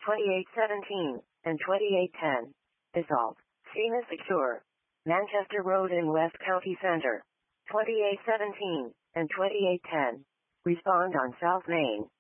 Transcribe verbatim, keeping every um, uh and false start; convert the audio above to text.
twenty-eight seventeen, and twenty-eight ten. Assault. Scene is secure. Manchester Road in West County Center. twenty-eight seventeen, and twenty-eight ten. Respond on South Main.